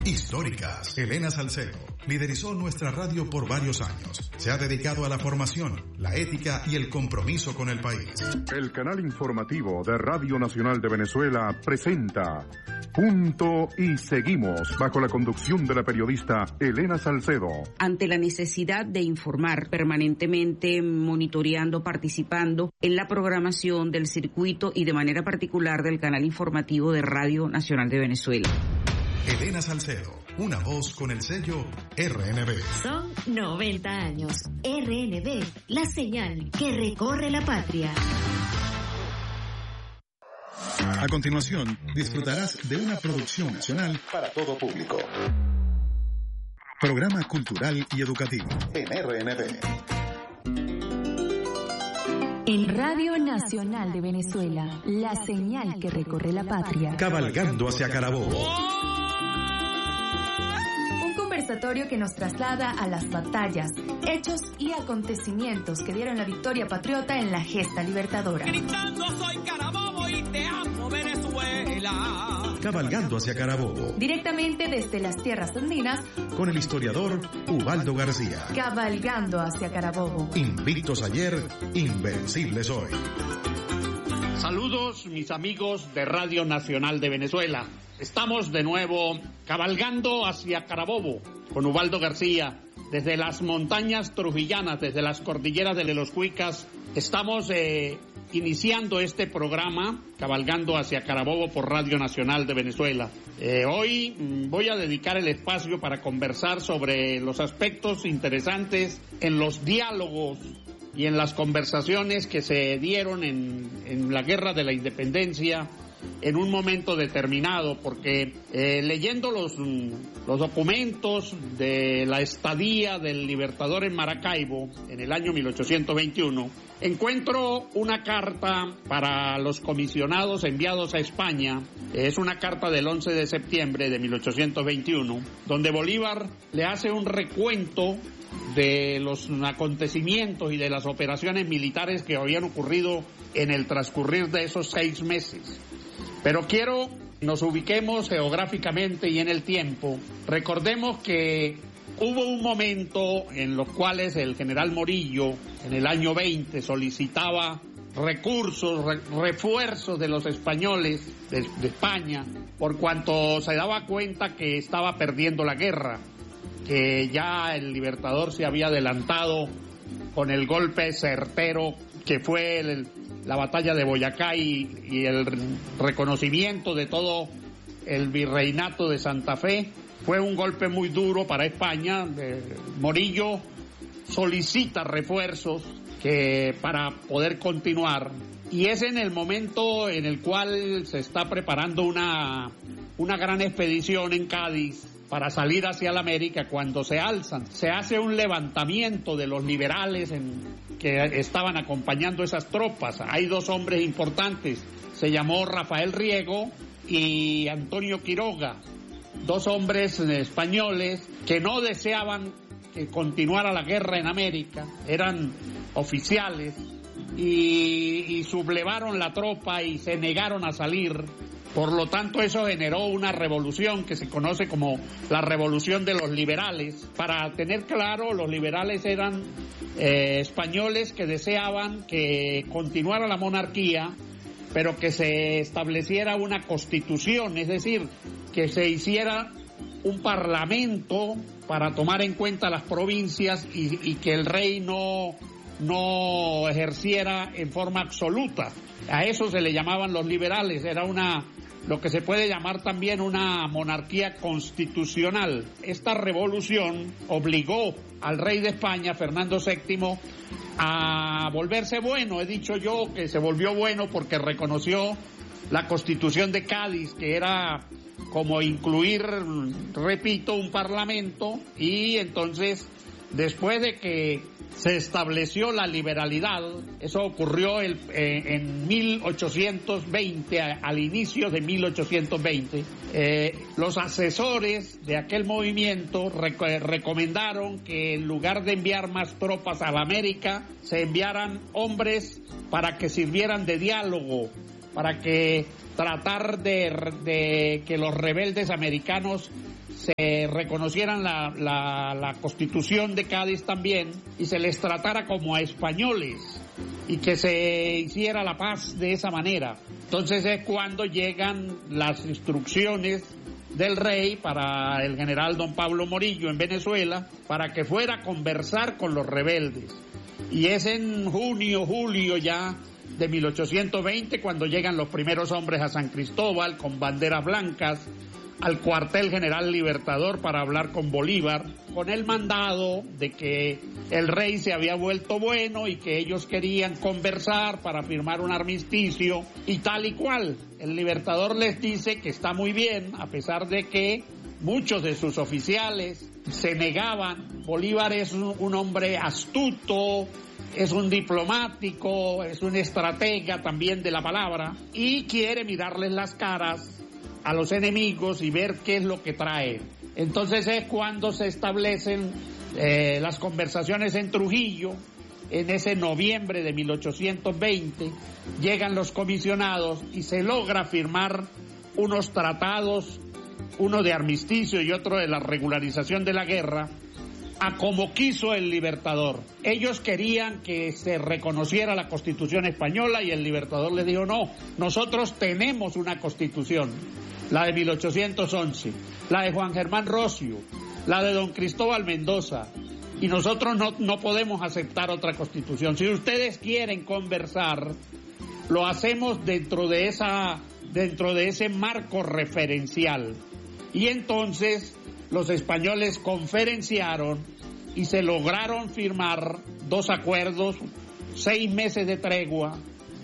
históricas. Elena Salcedo liderizó nuestra radio por varios años. Se ha dedicado a la formación, la ética y el compromiso con el país. El canal informativo de Radio Nacional de Venezuela presenta Punto y Seguimos, bajo la conducción de la periodista Elena Salcedo. Ante la necesidad de informar permanentemente, monitoreando, participando en la programación del circuito y de manera particular del canal informativo de Radio Nacional de Venezuela. Elena Salcedo, una voz con el sello RNB. Son 90 años. RNB, la señal que recorre la patria. A continuación, disfrutarás de una producción nacional para todo público. Programa cultural y educativo en RNB. En Radio Nacional de Venezuela, la señal que recorre la patria. Cabalgando hacia Carabobo. Conversatorio que nos traslada a las batallas, hechos y acontecimientos que dieron la victoria patriota en la gesta libertadora. Gritando soy Carabobo y te amo Venezuela. Cabalgando hacia Carabobo. Directamente desde las tierras andinas. Con el historiador Ubaldo García. Cabalgando hacia Carabobo. Invictos ayer, invencibles hoy. Saludos mis amigos de Radio Nacional de Venezuela. Estamos de nuevo cabalgando hacia Carabobo con Ubaldo García. Desde las montañas trujillanas, desde las cordilleras de los Cuicas, estamos iniciando este programa Cabalgando hacia Carabobo por Radio Nacional de Venezuela. Hoy voy a dedicar el espacio para conversar sobre los aspectos interesantes en los diálogos y en las conversaciones que se dieron en la Guerra de la Independencia en un momento determinado, porque leyendo los documentos de la estadía del Libertador en Maracaibo en el año 1821, encuentro una carta para los comisionados enviados a España. Es una carta del 11 de septiembre de 1821, donde Bolívar le hace un recuento de los acontecimientos y de las operaciones militares que habían ocurrido en el transcurrir de esos 6 meses. Pero quiero que nos ubiquemos geográficamente y en el tiempo. Recordemos que hubo un momento en los cuales el general Morillo, en el año 20, solicitaba recursos, refuerzos de los españoles de España, por cuanto se daba cuenta que estaba perdiendo la guerra, que ya el Libertador se había adelantado con el golpe certero que fue la batalla de Boyacá y el reconocimiento de todo el virreinato de Santa Fe. Fue un golpe muy duro para España. Morillo solicita refuerzos para poder continuar, y es en el momento en el cual se está preparando una gran expedición en Cádiz para salir hacia la América, cuando se hace un levantamiento de los liberales que estaban acompañando esas tropas. Hay 2 hombres importantes, se llamó Rafael Riego y Antonio Quiroga, 2 hombres españoles que no deseaban que continuara la guerra en América, eran oficiales y sublevaron la tropa y se negaron a salir. Por lo tanto, eso generó una revolución que se conoce como la Revolución de los Liberales. Para tener claro, los liberales eran españoles que deseaban que continuara la monarquía, pero que se estableciera una constitución, es decir, que se hiciera un parlamento para tomar en cuenta las provincias y que el rey no ejerciera en forma absoluta. A eso se le llamaban los liberales, era lo que se puede llamar también una monarquía constitucional. Esta revolución obligó al rey de España, Fernando VII, a volverse bueno. He dicho yo que se volvió bueno porque reconoció la Constitución de Cádiz, que era como incluir, repito, un parlamento, y entonces, después de que se estableció la liberalidad, eso ocurrió en 1820, al inicio de 1820, los asesores de aquel movimiento recomendaron que en lugar de enviar más tropas a la América, se enviaran hombres para que sirvieran de diálogo, para que tratar de que los rebeldes americanos se reconocieran la Constitución de Cádiz también y se les tratara como a españoles y que se hiciera la paz de esa manera. Entonces es cuando llegan las instrucciones del rey para el general don Pablo Morillo en Venezuela para que fuera a conversar con los rebeldes. Y es en junio, julio ya de 1820 cuando llegan los primeros hombres a San Cristóbal con banderas blancas al cuartel general Libertador para hablar con Bolívar, con el mandado de que el rey se había vuelto bueno y que ellos querían conversar para firmar un armisticio y tal y cual. El Libertador les dice que está muy bien, a pesar de que muchos de sus oficiales se negaban. Bolívar es un hombre astuto, es un diplomático, es un estratega también de la palabra y quiere mirarles las caras a los enemigos y ver qué es lo que trae. Entonces es cuando se establecen las conversaciones en Trujillo, en ese noviembre de 1820, llegan los comisionados y se logra firmar unos tratados, uno de armisticio y otro de la regularización de la guerra, a como quiso el Libertador. Ellos querían que se reconociera la Constitución española y el Libertador les dijo no, nosotros tenemos una Constitución, la de 1811, la de Juan Germán Rocio, la de don Cristóbal Mendoza, y nosotros no podemos aceptar otra Constitución. Si ustedes quieren conversar, lo hacemos dentro de ese marco referencial. Y entonces los españoles conferenciaron y se lograron firmar 2 acuerdos, 6 meses de tregua.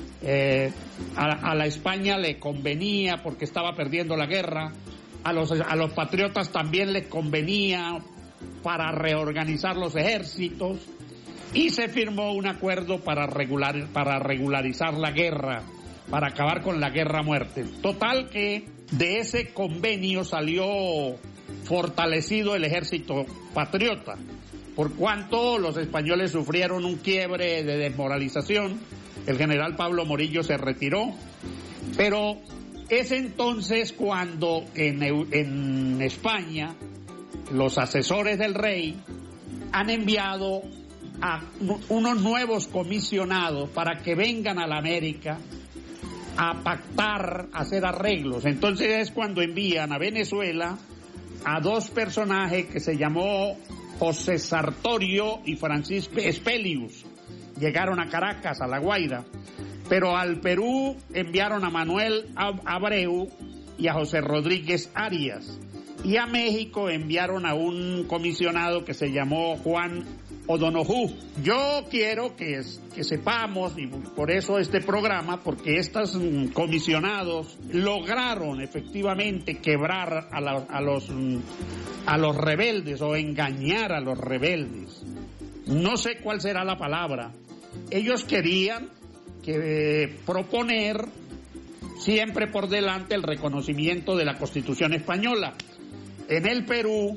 A la España le convenía porque estaba perdiendo la guerra, a los patriotas también les convenía para reorganizar los ejércitos y se firmó un acuerdo para regularizar la guerra, para acabar con la guerra a muerte. Total que de ese convenio salió fortalecido el ejército patriota, por cuanto los españoles sufrieron un quiebre de desmoralización. El general Pablo Morillo se retiró, pero es entonces cuando en España los asesores del rey han enviado a unos nuevos comisionados para que vengan a la América a pactar, a hacer arreglos. Entonces es cuando envían a Venezuela a 2 personajes que se llamó José Sartorio y Francisco Espelius. Llegaron a Caracas, a La Guaira, pero al Perú enviaron a Manuel Abreu y a José Rodríguez Arias, y a México enviaron a un comisionado que se llamó Juan O'Donoghue. Yo quiero que sepamos, y por eso este programa, porque estos comisionados lograron efectivamente quebrar a los rebeldes o engañar a los rebeldes. No sé cuál será la palabra. Ellos querían proponer siempre por delante el reconocimiento de la Constitución española. En el Perú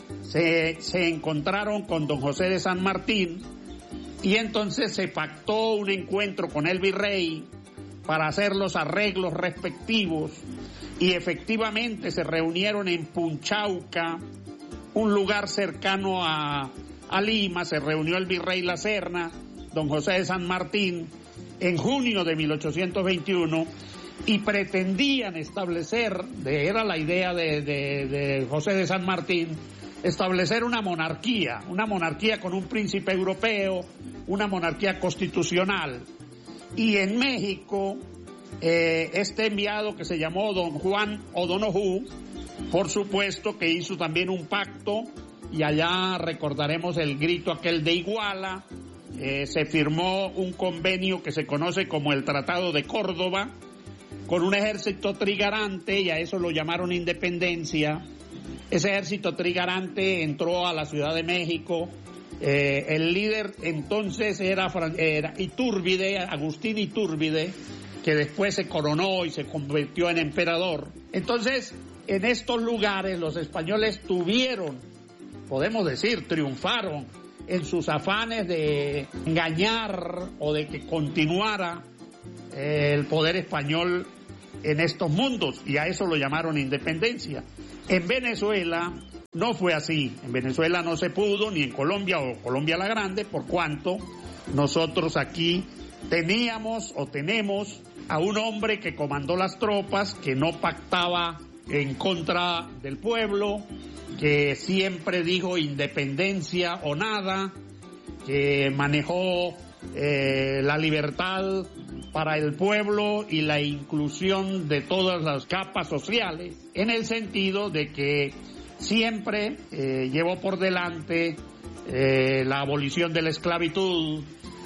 se encontraron con don José de San Martín y entonces se pactó un encuentro con el virrey para hacer los arreglos respectivos y efectivamente se reunieron en Punchauca, un lugar cercano a Lima. Se reunió el virrey La Serna, don José de San Martín, en junio de 1821 y pretendían establecer, era la idea de José de San Martín, establecer una monarquía con un príncipe europeo, una monarquía constitucional. Y en México, este enviado que se llamó don Juan O'Donoghue, por supuesto que hizo también un pacto, y allá recordaremos el grito aquel de Iguala. Se firmó un convenio que se conoce como el Tratado de Córdoba, con un ejército trigarante, y a eso lo llamaron independencia. Ese ejército trigarante entró a la Ciudad de México. El líder entonces era Iturbide, Agustín Iturbide, que después se coronó y se convirtió en emperador. Entonces, en estos lugares los españoles podemos decir, triunfaron en sus afanes de engañar o de que continuara el poder español en estos mundos, y a eso lo llamaron independencia. En Venezuela no fue así. En Venezuela no se pudo, ni en Colombia o Colombia la Grande, por cuanto nosotros aquí teníamos o tenemos a un hombre que comandó las tropas, que no pactaba en contra del pueblo, que siempre dijo independencia o nada, que manejó la libertad para el pueblo y la inclusión de todas las capas sociales, en el sentido de que siempre llevó por delante la abolición de la esclavitud,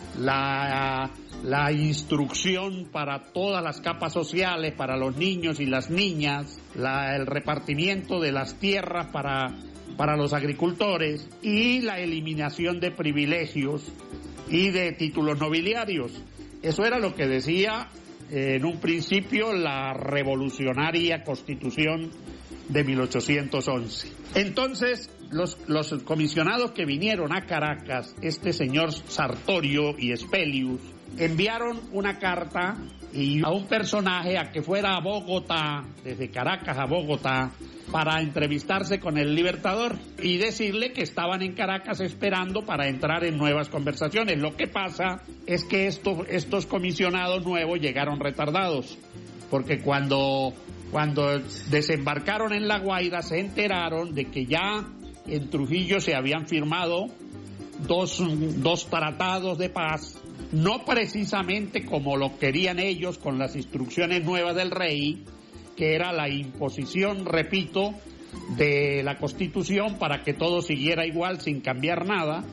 la instrucción para todas las capas sociales, para los niños y las niñas, el repartimiento de las tierras para los agricultores y la eliminación de privilegios y de títulos nobiliarios. Eso era lo que decía en un principio la revolucionaria Constitución de 1811. Entonces, los comisionados que vinieron a Caracas, este señor Sartorio y Espelius, enviaron una carta y a un personaje a que fuera a Bogotá, desde Caracas a Bogotá, para entrevistarse con el Libertador y decirle que estaban en Caracas esperando para entrar en nuevas conversaciones. Lo que pasa es que estos comisionados nuevos llegaron retardados, porque cuando desembarcaron en La Guaira se enteraron de que ya en Trujillo se habían firmado dos tratados de paz, no precisamente como lo querían ellos con las instrucciones nuevas del rey, que era la imposición, repito, de la Constitución para que todo siguiera igual sin cambiar nada.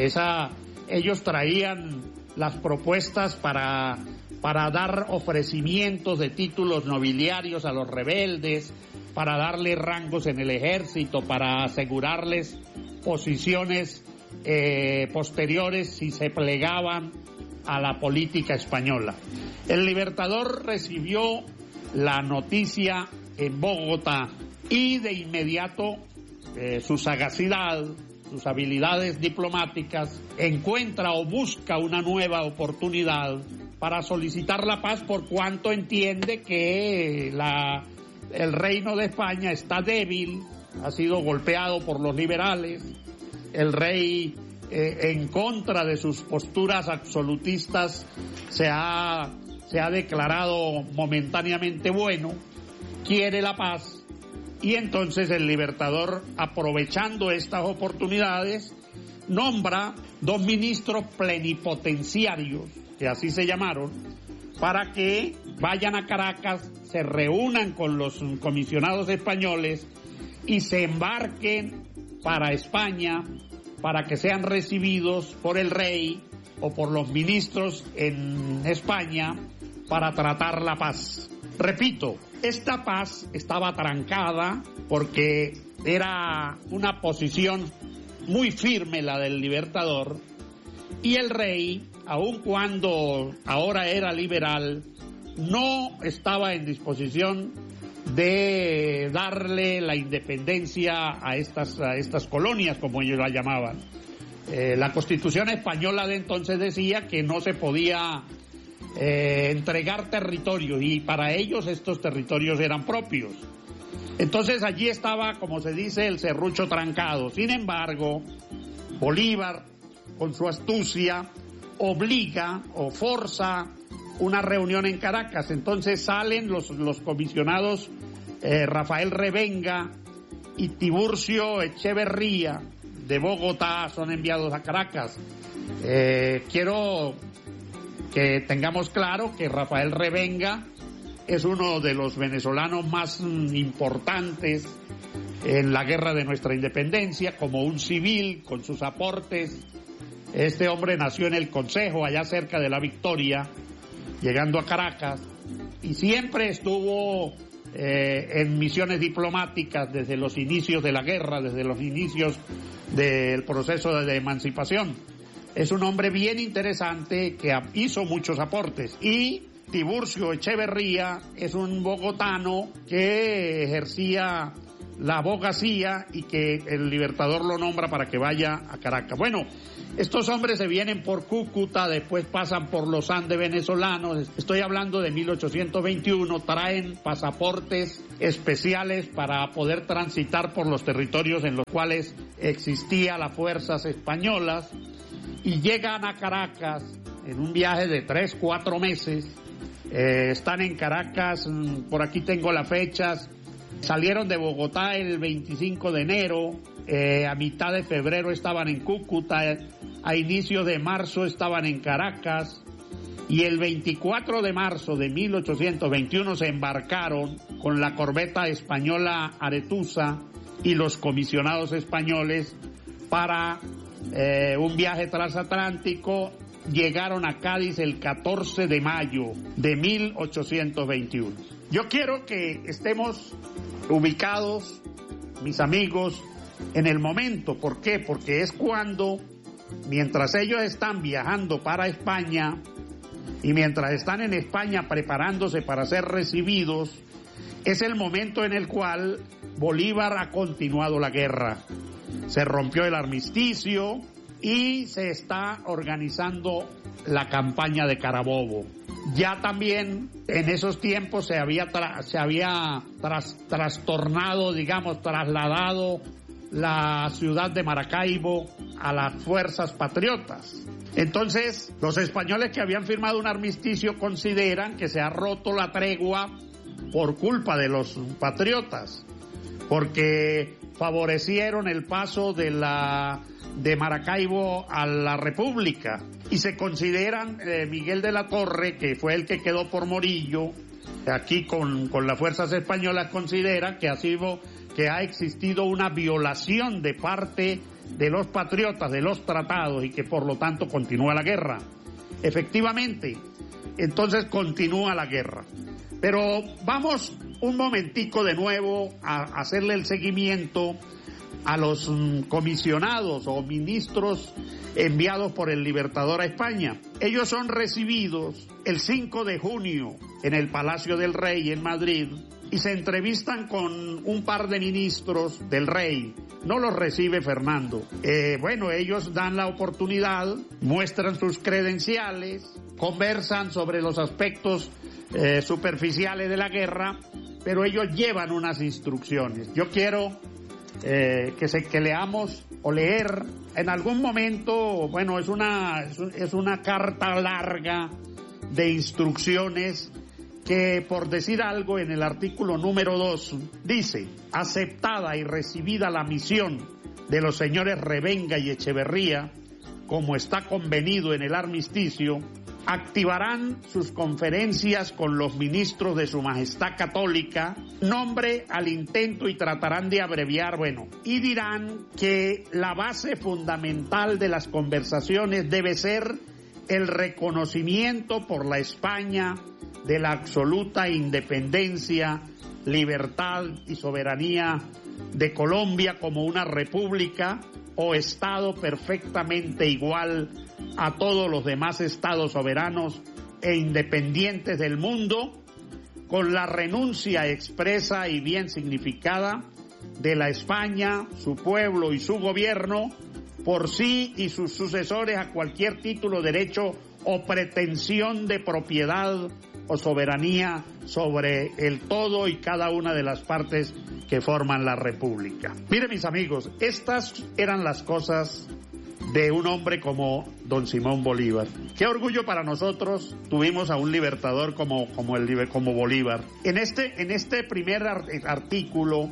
Ellos traían las propuestas para dar ofrecimientos de títulos nobiliarios a los rebeldes, para darles rangos en el ejército, para asegurarles posiciones posteriores si se plegaban a la política española. El Libertador recibió la noticia en Bogotá y de inmediato su sagacidad, sus habilidades diplomáticas, encuentra o busca una nueva oportunidad para solicitar la paz, por cuanto entiende que el reino de España está débil, ha sido golpeado por los liberales, el rey en contra de sus posturas absolutistas se ha declarado momentáneamente bueno, quiere la paz, y entonces el Libertador, aprovechando estas oportunidades, nombra 2 ministros plenipotenciarios, que así se llamaron, para que vayan a Caracas, se reúnan con los comisionados españoles y se embarquen para España, para que sean recibidos por el rey o por los ministros en España para tratar la paz. Repito, esta paz estaba trancada porque era una posición muy firme la del Libertador, y el rey, aun cuando ahora era liberal, no estaba en disposición de darle la independencia a estas colonias, como ellos la llamaban. La Constitución española de entonces decía que no se podía entregar territorios, y para ellos estos territorios eran propios. Entonces allí estaba, como se dice, el serrucho trancado. Sin embargo, Bolívar, con su astucia, obliga o forza una reunión en Caracas. Entonces salen los comisionados Rafael Revenga y Tiburcio Echeverría de Bogotá, son enviados a Caracas. Quiero que tengamos claro que Rafael Revenga es uno de los venezolanos más importantes en la guerra de nuestra independencia, como un civil con sus aportes. Este hombre nació en el Consejo, allá cerca de La Victoria, llegando a Caracas, y siempre estuvo en misiones diplomáticas desde los inicios de la guerra, desde los inicios del proceso de emancipación. Es un hombre bien interesante que hizo muchos aportes. Y Tiburcio Echeverría es un bogotano que ejercía la abogacía y que el Libertador lo nombra para que vaya a Caracas. Bueno, Estos hombres se vienen por Cúcuta, después pasan por los Andes venezolanos, estoy hablando de 1821, traen pasaportes especiales para poder transitar por los territorios en los cuales existían las fuerzas españolas y llegan a Caracas en un viaje de 3-4 meses. Están en Caracas, por aquí tengo las fechas, salieron de Bogotá el 25 de enero, a mitad de febrero estaban en Cúcuta, a inicios de marzo estaban en Caracas y el 24 de marzo de 1821 se embarcaron con la corbeta española Aretusa y los comisionados españoles para un viaje transatlántico. Llegaron a Cádiz el 14 de mayo de 1821. Yo quiero que estemos ubicados, mis amigos, en el momento. ¿Por qué? Porque es cuando, mientras ellos están viajando para España y mientras están en España preparándose para ser recibidos, es el momento en el cual Bolívar ha continuado la guerra. Se rompió el armisticio y se está organizando la campaña de Carabobo. Ya también en esos tiempos se había trastornado, digamos, trasladado la ciudad de Maracaibo a las fuerzas patriotas. Entonces, los españoles que habían firmado un armisticio consideran que se ha roto la tregua por culpa de los patriotas, porque favorecieron el paso de Maracaibo a la República y se consideran, Miguel de la Torre, que fue el que quedó por Morillo, aquí con las fuerzas españolas, considera que ha existido una violación de parte de los patriotas de los tratados y que por lo tanto continúa la guerra. Efectivamente, entonces continúa la guerra. Pero vamos un momentico de nuevo a hacerle el seguimiento a los comisionados o ministros enviados por el Libertador a España. Ellos son recibidos el 5 de junio en el Palacio del Rey en Madrid y se entrevistan con un par de ministros del rey. No los recibe Fernando. Ellos dan la oportunidad, muestran sus credenciales, conversan sobre los aspectos superficiales de la guerra, pero ellos llevan unas instrucciones. Yo quiero que leamos o leer en algún momento, es una carta larga de instrucciones que, por decir algo, en el artículo número 2 dice: aceptada y recibida la misión de los señores Revenga y Echeverría, como está convenido en el armisticio, activarán sus conferencias con los ministros de Su Majestad Católica, nombre al intento y tratarán de abreviar, y dirán que la base fundamental de las conversaciones debe ser el reconocimiento por la España de la absoluta independencia, libertad y soberanía de Colombia como una república o estado perfectamente igual a todos los demás estados soberanos e independientes del mundo, con la renuncia expresa y bien significada de la España, su pueblo y su gobierno, por sí y sus sucesores, a cualquier título, derecho o pretensión de propiedad o soberanía sobre el todo y cada una de las partes que forman la República. Miren, mis amigos, estas eran las cosas de un hombre como don Simón Bolívar. Qué orgullo para nosotros tuvimos a un libertador como Bolívar. En este primer artículo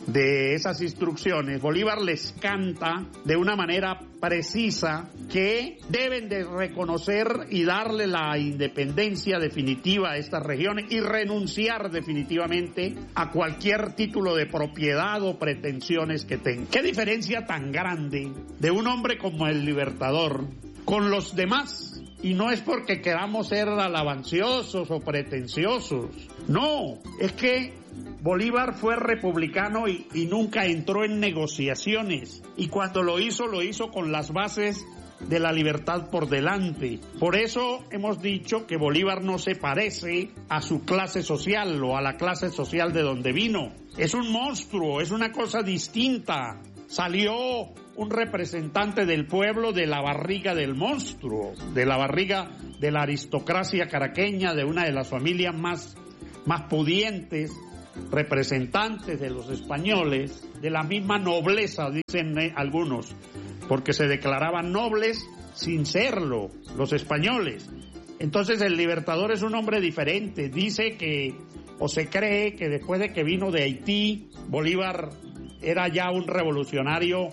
de esas instrucciones, Bolívar les canta de una manera precisa que deben de reconocer y darle la independencia definitiva a estas regiones y renunciar definitivamente a cualquier título de propiedad o pretensiones que tengan. Qué diferencia tan grande de un hombre como el Libertador con los demás. Y no es porque queramos ser alabanciosos o pretenciosos. No, es que Bolívar fue republicano y nunca entró en negociaciones. Y cuando lo hizo con las bases de la libertad por delante. Por eso hemos dicho que Bolívar no se parece a su clase social o a la clase social de donde vino. Es un monstruo, es una cosa distinta. Salió un representante del pueblo de la barriga del monstruo, de la barriga de la aristocracia caraqueña, de una de las familias más pudientes, representantes de los españoles, de la misma nobleza, dicen algunos, porque se declaraban nobles sin serlo, los españoles. Entonces el Libertador es un hombre diferente, dice que, o se cree que después de que vino de Haití, Bolívar era ya un revolucionario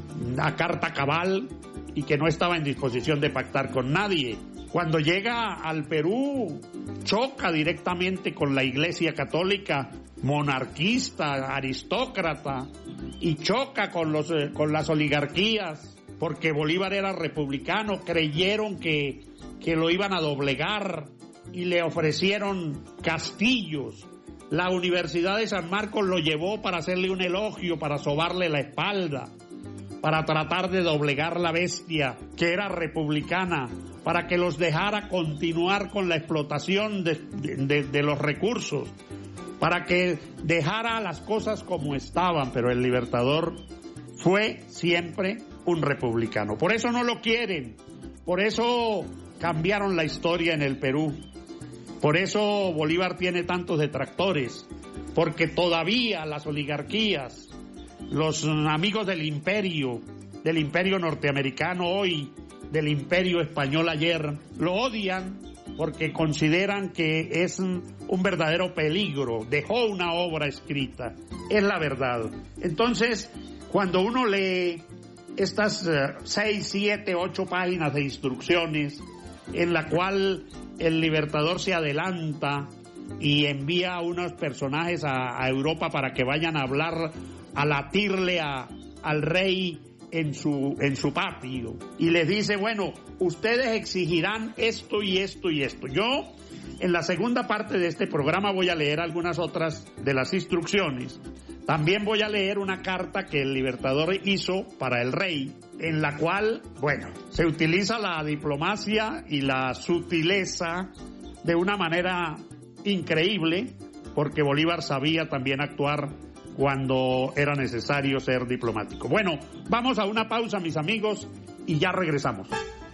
a carta cabal y que no estaba en disposición de pactar con nadie. Cuando llega al Perú, choca directamente con la Iglesia Católica, monarquista, aristócrata, y choca con las oligarquías, porque Bolívar era republicano, creyeron que lo iban a doblegar y le ofrecieron castillos. La Universidad de San Marcos lo llevó para hacerle un elogio, para sobarle la espalda, para tratar de doblegar la bestia que era republicana, para que los dejara continuar con la explotación de los recursos, para que dejara las cosas como estaban. Pero el Libertador fue siempre un republicano. Por eso no lo quieren, por eso cambiaron la historia en el Perú, por eso Bolívar tiene tantos detractores, porque todavía las oligarquías, los amigos del imperio norteamericano hoy, del imperio español ayer, lo odian porque consideran que es un verdadero peligro. Dejó una obra escrita, es la verdad. Entonces, cuando uno lee estas 6, 7, 8 páginas de instrucciones en la cual el Libertador se adelanta y envía a unos personajes a Europa para que vayan a hablar, a latirle al rey en su patio, y les dice, bueno, ustedes exigirán esto y esto y esto. Yo, en la segunda parte de este programa, voy a leer algunas otras de las instrucciones. También voy a leer una carta que el Libertador hizo para el rey, en la cual, bueno, se utiliza la diplomacia y la sutileza de una manera increíble, porque Bolívar sabía también actuar cuando era necesario ser diplomático. Bueno, vamos a una pausa, mis amigos, y ya regresamos.